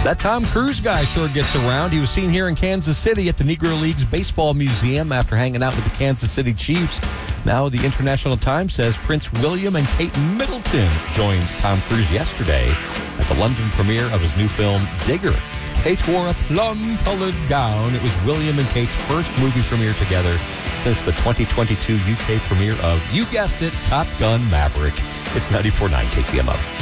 That Tom Cruise guy sure gets around. He was seen here in Kansas City at the Negro Leagues Baseball Museum after hanging out with the Kansas City Chiefs. Now the International Times says Prince William and Kate Middleton joined Tom Cruise yesterday at the London premiere of his new film, Digger. Kate wore a plum-colored gown. It was William and Kate's first movie premiere together since the 2022 UK premiere of, you guessed it, Top Gun Maverick. It's 94.9 KCMO.